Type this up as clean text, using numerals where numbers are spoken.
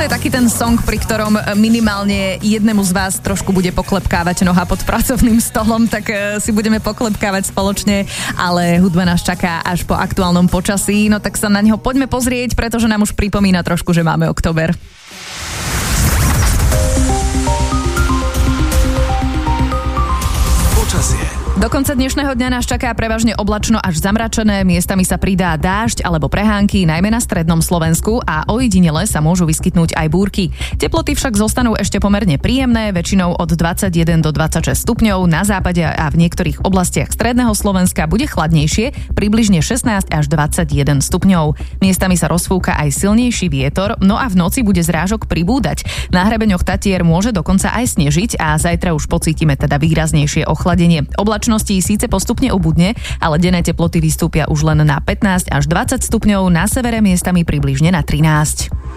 je taký ten song, pri ktorom minimálne jednému z vás trošku bude poklepkávať noha pod pracovným stolom, tak si budeme poklepkávať spoločne, ale hudba nás čaká až po aktuálnom počasí, no tak sa na neho poďme pozrieť, pretože nám už pripomína trošku, že máme október. Do konca dnešného dňa nás čaká prevažne oblačno až zamračené, miestami sa pridá dážď alebo prehánky, najmä na strednom Slovensku a ojedinele sa môžu vyskytnúť aj búrky. Teploty však zostanú ešte pomerne príjemné, väčšinou od 21 do 26 stupňov, na západe a v niektorých oblastiach stredného Slovenska bude chladnejšie, približne 16 až 21 stupňov. Miestami sa rozfúka aj silnejší vietor, no a v noci bude zrážok pribúdať. Na hrebeňoch Tatier môže dokonca aj snežiť a zajtra už pocítime teda výraznejšie ochladenie. Síce postupne ubudne, ale denné teploty vystúpia už len na 15 až 20 stupňov, na severe miestami približne na 13.